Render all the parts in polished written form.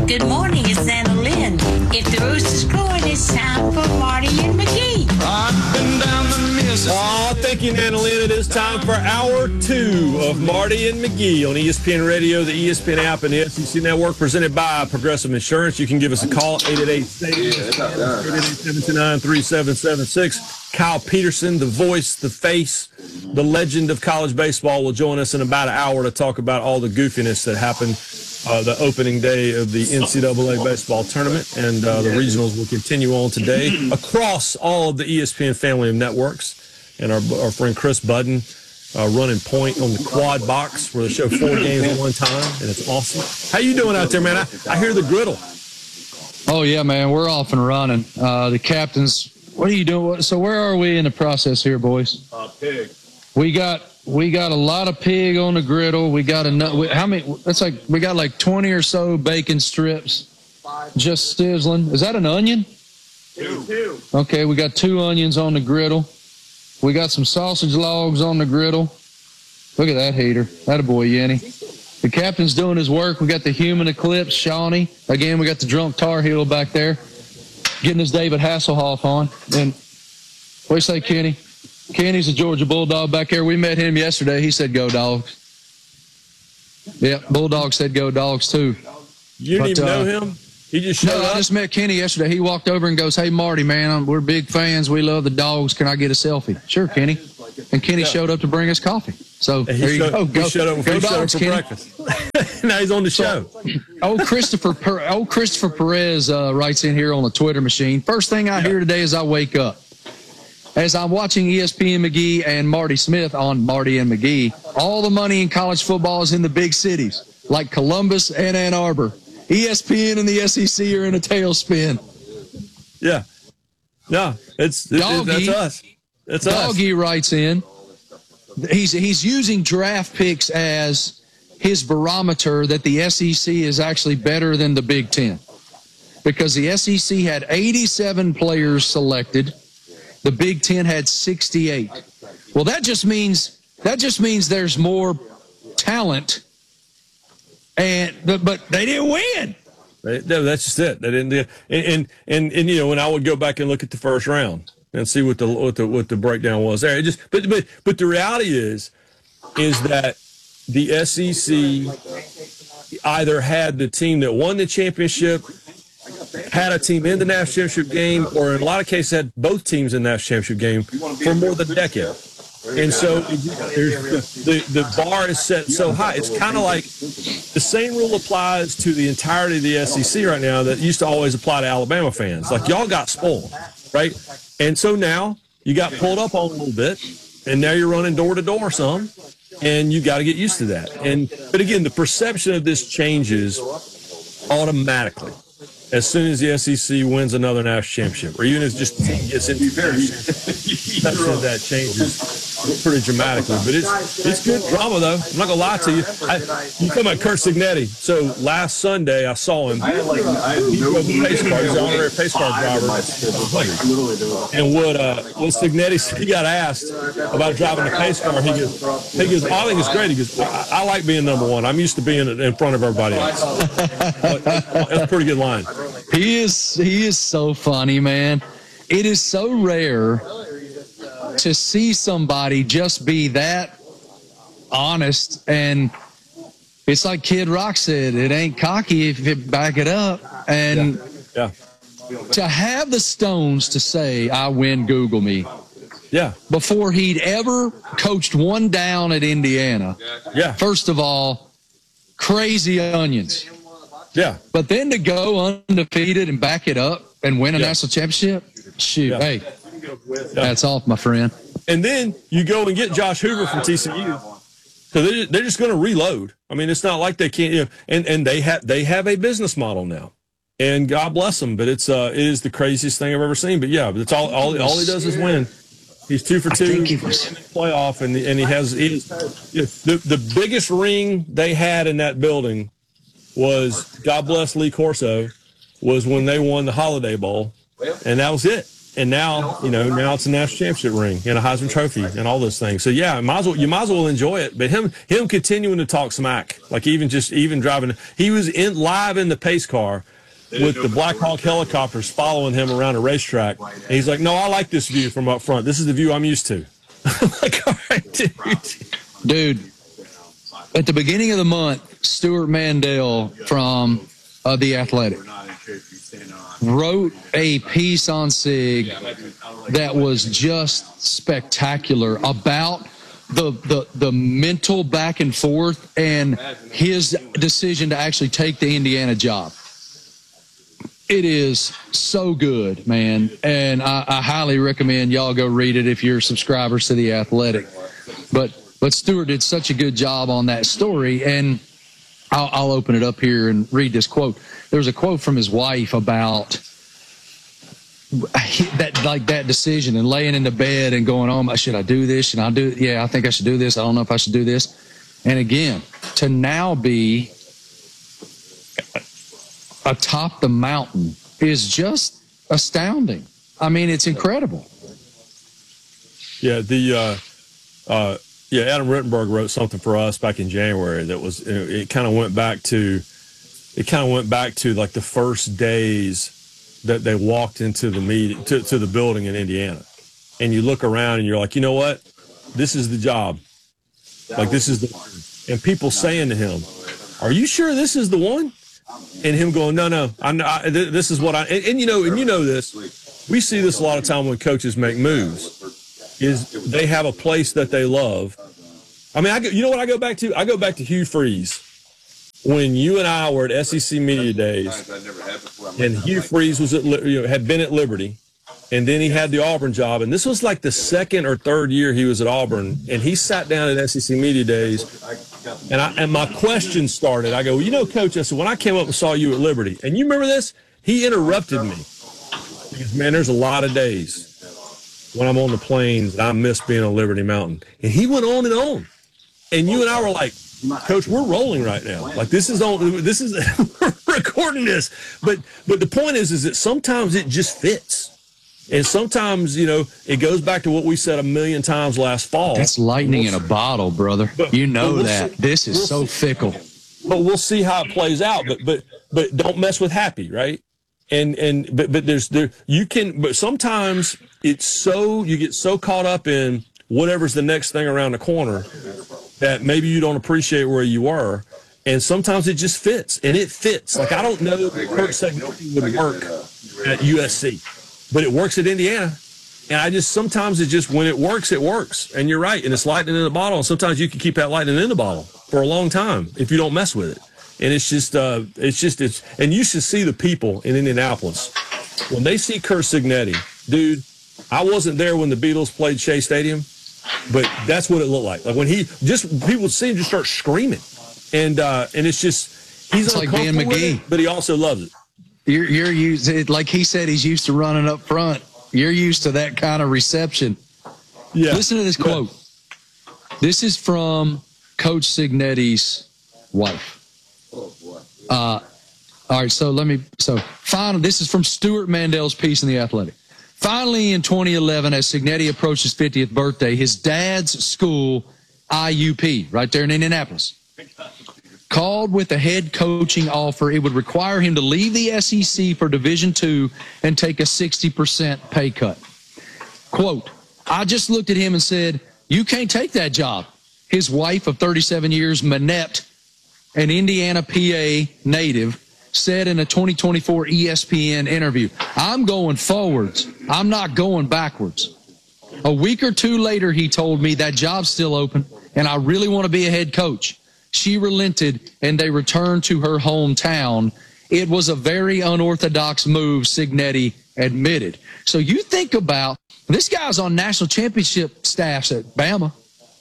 Good morning, it's Anna Lynn. If the rooster's crowing, it's time for Marty and McGee. Thank you, Anna Lynn. It is time for Hour 2 of Marty and McGee on ESPN Radio, the ESPN app, and the SEC Network, presented by Progressive Insurance. You can give us a call, 888-779-3776. Kyle Peterson, the voice, the face, the legend of college baseball, will join us in about an hour to talk about all the goofiness that happened the opening day of the NCAA baseball tournament, and the regionals will continue on today across all of the ESPN family of networks. And our friend Chris Budden running point on the quad box where they show 4 games at one time, and it's awesome. How you doing out there, man? I hear the griddle. Oh, yeah, man. We're off and running. The captains, what are you doing? So where are we in the process here, boys? Pig. We got a lot of pig on the griddle. We got how many? That's like we got like 20 or so bacon strips just sizzling. Is that an onion? 2. Okay, we got 2 onions on the griddle. We got some sausage logs on the griddle. Look at that heater. Attaboy, Yenny. The captain's doing his work. We got the human eclipse, Shawnee. Again, we got the drunk Tar Heel back there getting his David Hasselhoff on. And what do you say, Kenny? Kenny's a Georgia Bulldog back there. We met him yesterday. He said, go Dogs. Yeah, Bulldog said go Dogs, too. You didn't even know him? He just showed up? I just met Kenny yesterday. He walked over and goes, hey, Marty, man, we're big fans. We love the Dogs. Can I get a selfie? Sure, Kenny. And Kenny showed up to bring us coffee. So there you go. He showed up go Dogs, for Kenny. breakfast. Now he's on the show. Old Christopher Perez writes in here on the Twitter machine. First thing I hear today as I wake up, as I'm watching ESPN McGee and Marty Smith on Marty and McGee, all the money in college football is in the big cities like Columbus and Ann Arbor. ESPN and the SEC are in a tailspin. Yeah. No, that's us. That's us. Doggy writes in. He's using draft picks as his barometer that the SEC is actually better than the Big Ten. Because the SEC had 87 players selected. The Big Ten had 68. Well, that just means there's more talent. But they didn't win. No, that's just it. They didn't. And you know, when I would go back and look at the first round and see what the breakdown was there. But the reality is that the SEC either had the team that won the championship, had a team in the national championship game, or in a lot of cases had both teams in the national championship game for more than a decade. And so the bar is set so high. It's kind of like the same rule applies to the entirety of the SEC right now that used to always apply to Alabama fans. Like, y'all got spoiled, right? And so now you got pulled up on a little bit, and now you're running door to door some, and you got to get used to that. But again, the perception of this changes automatically as soon as the SEC wins another national championship, or even if just gets into that changes pretty dramatically. But it's good drama, though. I'm not gonna lie to you. You talking about Kurt Signetti? So last Sunday I saw him. He drove a pace car. He's an honorary pace car driver. And what Signetti, he got asked about driving a pace car. He goes, I think it's great. He goes, I like being number one. I'm used to being in front of everybody else. That's a pretty good line. He is so funny, man. It is so rare to see somebody just be that honest, and it's like Kid Rock said, it ain't cocky if you back it up. And to have the stones to say, I win, Google me. Yeah. Before he'd ever coached one down at Indiana. Yeah. First of all, crazy onions. Yeah. But then to go undefeated and back it up and win a national championship, shoot, hey, that's off, my friend. And then you go and get Josh Hoover from TCU. So they're just going to reload. I mean, it's not like they can't, you know, and they have a business model now. And God bless them, but it is the craziest thing I've ever seen. But yeah, but it's all he does is win. He's 2 for 2 in the playoff, and he has the biggest ring they had in that building was, God bless Lee Corso, was when they won the Holiday Bowl, and that was it. And now, now it's a national championship ring and a Heisman Trophy and all those things. So yeah, you might as well enjoy it. But him continuing to talk smack, like even driving, he was live in the pace car with the Black Hawk helicopters following him around a racetrack. And he's like, "No, I like this view from up front. This is the view I'm used to." I'm like, all right, dude. At the beginning of the month, Stuart Mandel from The Athletic wrote a piece on Sig that was just spectacular about the mental back and forth and his decision to actually take the Indiana job. It is so good, man, and I highly recommend y'all go read it if you're subscribers to The Athletic. But Stuart did such a good job on that story, and I'll open it up here and read this quote. There's a quote from his wife about that decision and laying in the bed and going, "Oh, should I do this? Should I do? Yeah, I think I should do this. I don't know if I should do this." And again, to now be atop the mountain is just astounding. I mean, it's incredible. Yeah, Adam Rittenberg wrote something for us back in January that was, it kind of went back to like the first days that they walked into the meeting, to the building in Indiana. And you look around and you're like, you know what? This is the job. Like, this is and people saying to him, "Are you sure this is the one?" And him going, no, this is what and you know this. We see this a lot of time when coaches make moves, is they have a place that they love. I mean, you know what I go back to? I go back to Hugh Freeze. When you and I were at SEC Media Days, and Hugh Freeze was had been at Liberty, and then he had the Auburn job, and this was like the second or third year he was at Auburn, and he sat down at SEC Media Days, and my question started. I go, Coach, I said, when I came up and saw you at Liberty, and you remember this? He interrupted me. Because, man, there's a lot of days when I'm on the plains and I miss being on Liberty Mountain. And he went on and on. And you and I were like, "Coach, we're rolling right now. Like, we're recording this." But the point is that sometimes it just fits. And sometimes, it goes back to what we said a million times last fall. That's lightning in a bottle, brother. That. This is so fickle. But we'll see how it plays out. But don't mess with happy, right? But sometimes it's so, you get so caught up in whatever's the next thing around the corner that maybe you don't appreciate where you were. And sometimes it just fits, and it fits. Like, I don't know if Kirk Cignetti would work at USC, but it works at Indiana. And sometimes it just, when it works, it works. And you're right. And it's lightning in the bottle. And sometimes you can keep that lightning in the bottle for a long time if you don't mess with it. And and you should see the people in Indianapolis when they see Kirk Cignetti. Dude, I wasn't there when the Beatles played Shea Stadium, but that's what it looked like. Like, when people would see him just start screaming. And it's just, he's like Dan McGee, but he also loves it. You're used, like he said, he's used to running up front. You're used to that kind of reception. Yeah. Listen to this quote. This is from Coach Cignetti's wife. All right, finally, this is from Stuart Mandel's piece in The Athletic. Finally, in 2011, as Cignetti approached his 50th birthday, his dad's school, IUP, right there in Indianapolis, called with a head coaching offer. It would require him to leave the SEC for Division II and take a 60% pay cut. Quote, "I just looked at him and said, you can't take that job." His wife of 37 years, Manette, an Indiana, PA native, said in a 2024 ESPN interview, "I'm going forwards. I'm not going backwards." A week or two later, he told me, "That job's still open, and I really want to be a head coach." She relented, and they returned to her hometown. It was a very unorthodox move, Cignetti admitted. So you think about, this guy's on national championship staffs at Bama,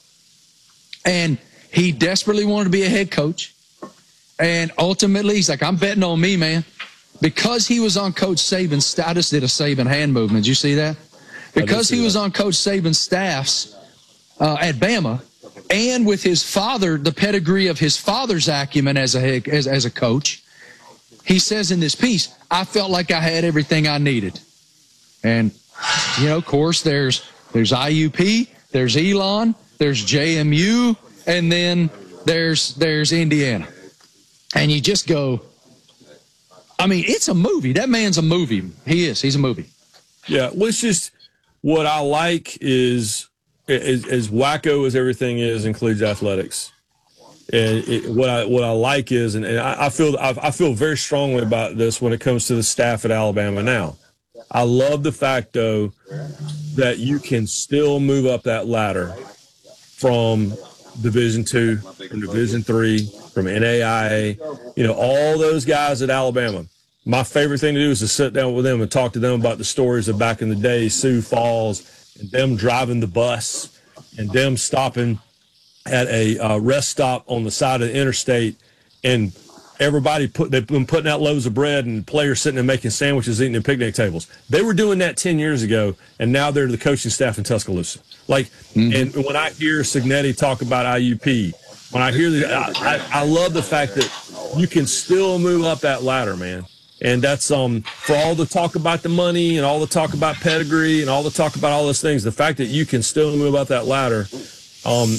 and he desperately wanted to be a head coach. And ultimately, he's like, "I'm betting on me, man." Because he was on Coach Saban's staff. I just did a Saban hand movement. Did you see that? Because he was on Coach Saban's staffs at Bama, and with his father, the pedigree of his father's acumen as a coach, he says in this piece, "I felt like I had everything I needed." And Of course, there's IUP, there's Elon, there's JMU, and then there's Indiana. And you just go, I mean, it's a movie. That man's a movie. He is. He's a movie. Yeah. Well, it's just what I like is as wacko as everything is, includes athletics. And what I like is, and I feel very strongly about this when it comes to the staff at Alabama now. I love the fact, though, that you can still move up that ladder from Division II, from Division III, from NAIA, all those guys at Alabama. My favorite thing to do is to sit down with them and talk to them about the stories of back in the day, Sioux Falls, and them driving the bus and them stopping at a rest stop on the side of the interstate, and they've been putting out loaves of bread and players sitting and making sandwiches, eating at picnic tables. They were doing that 10 years ago, and now they're the coaching staff in Tuscaloosa. And when I hear Cignetti talk about IUP, when I hear that, I love the fact that you can still move up that ladder, man. And that's for all the talk about the money and all the talk about pedigree and all the talk about all those things, the fact that you can still move up that ladder and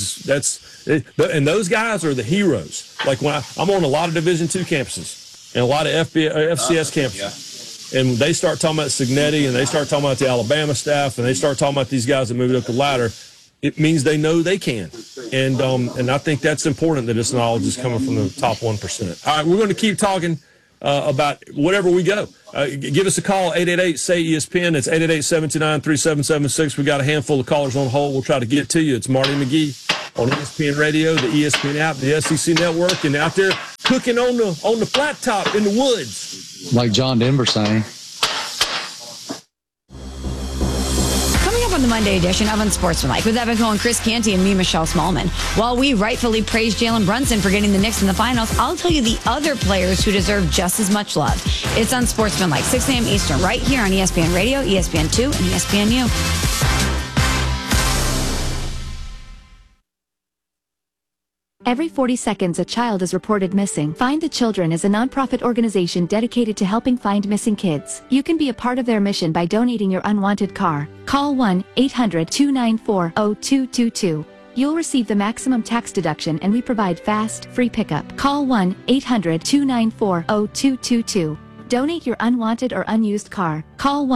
those guys are the heroes. Like when I'm on a lot of Division II campuses and a lot of FCS campuses, and they start talking about Cignetti and they start talking about the Alabama staff and they start talking about these guys that moved up the ladder, it means they know they can. And I think that's important, that this knowledge is coming from the top 1%. All right, we're going to keep talking about whatever we go. Give us a call, 888-SAY-ESPN. It's 888-729-3776. We got a handful of callers on hold. We'll try to get to you. It's Marty McGee on ESPN Radio, the ESPN app, the SEC Network, and out there cooking on the flat top in the woods. Like John Denver saying. On the Monday edition of Unsportsmanlike with Evan Cole and Chris Canty and me, Michelle Smallman. While we rightfully praise Jalen Brunson for getting the Knicks in the finals, I'll tell you the other players who deserve just as much love. It's Unsportsmanlike, 6 a.m. Eastern, right here on ESPN Radio, ESPN2, and ESPNU. Every 40 seconds, a child is reported missing. Find the Children is a nonprofit organization dedicated to helping find missing kids. You can be a part of their mission by donating your unwanted car. Call 1-800-294-0222. You'll receive the maximum tax deduction, and we provide fast, free pickup. Call 1-800-294-0222. Donate your unwanted or unused car. Call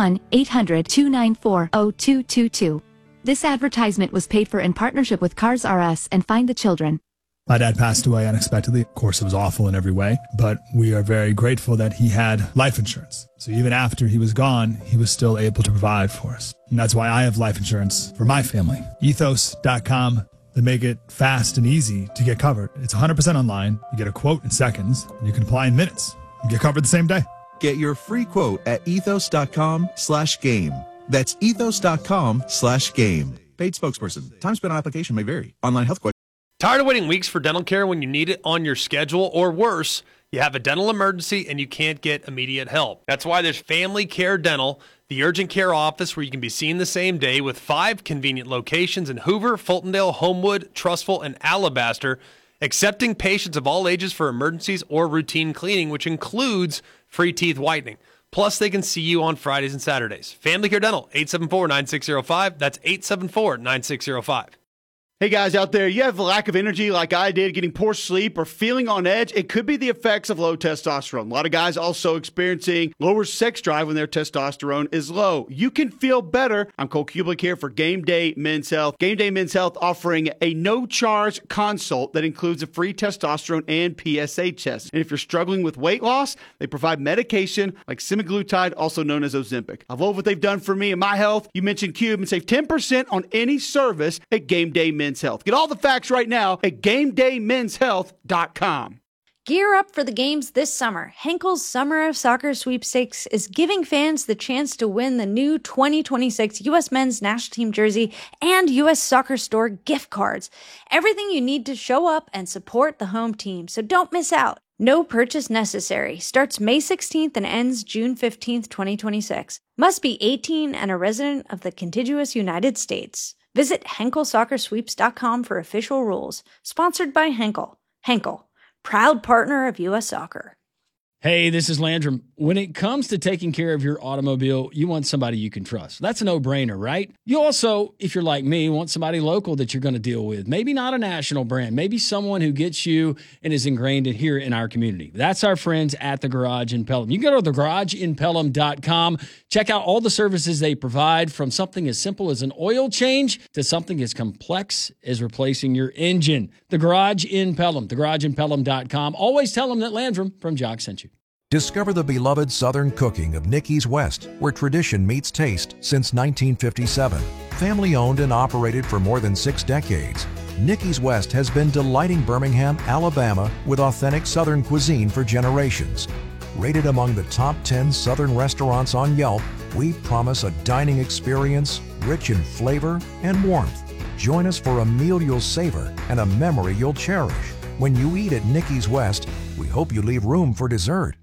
1-800-294-0222. This advertisement was paid for in partnership with Cars R Us and Find the Children. My dad passed away unexpectedly. Of course, it was awful in every way, but we are very grateful that he had life insurance. So even after he was gone, he was still able to provide for us. And that's why I have life insurance for my family. Ethos.com. They make it fast and easy to get covered. It's 100% online. You get a quote in seconds, and you can apply in minutes. You get covered the same day. Get your free quote at ethos.com/game. That's ethos.com/game. Paid spokesperson. Time spent on application may vary. Online health questions. Tired of waiting weeks for dental care when you need it on your schedule, or worse, you have a dental emergency and you can't get immediate help? That's why there's Family Care Dental, the urgent care office where you can be seen the same day, with 5 convenient locations in Hoover, Fultondale, Homewood, Trussville, and Alabaster, accepting patients of all ages for emergencies or routine cleaning, which includes free teeth whitening. Plus, they can see you on Fridays and Saturdays. Family Care Dental, 874-9605. That's 874-9605. Hey guys out there, you have a lack of energy like I did, getting poor sleep, or feeling on edge? It could be the effects of low testosterone. A lot of guys also experiencing lower sex drive when their testosterone is low. You can feel better. I'm Cole Kublik here for Game Day Men's Health. Game Day Men's Health offering a no-charge consult that includes a free testosterone and PSA test. And if you're struggling with weight loss, they provide medication like semaglutide, also known as Ozempic. I love what they've done for me and my health. You mentioned Cube and save 10% on any service at Game Day Men's Health. Get all the facts right now at GameDayMen'sHealth.com. Gear up for the games this summer. Henkel's Summer of Soccer Sweepstakes is giving fans the chance to win the new 2026 U.S. Men's National Team jersey and U.S. Soccer Store gift cards. Everything you need to show up and support the home team, so don't miss out. No purchase necessary. Starts May 16th and ends June 15th, 2026. Must be 18 and a resident of the contiguous United States. Visit HenkelSoccerSweeps.com for official rules. Sponsored by Henkel. Henkel, proud partner of U.S. Soccer. Hey, this is Landrum. When it comes to taking care of your automobile, you want somebody you can trust. That's a no-brainer, right? You also, if you're like me, want somebody local that you're going to deal with. Maybe not a national brand. Maybe someone who gets you and is ingrained in here in our community. That's our friends at The Garage in Pelham. You can go to thegarageinpelham.com. Check out all the services they provide, from something as simple as an oil change to something as complex as replacing your engine. The Garage in Pelham, thegarageinpelham.com. Always tell them that Landrum from Jock sent you. Discover the beloved Southern cooking of Nikki's West, where tradition meets taste since 1957. Family owned and operated for more than 6 decades, Nikki's West has been delighting Birmingham, Alabama with authentic Southern cuisine for generations. Rated among the top 10 Southern restaurants on Yelp, we promise a dining experience rich in flavor and warmth. Join us for a meal you'll savor and a memory you'll cherish. When you eat at Nikki's West, we hope you leave room for dessert.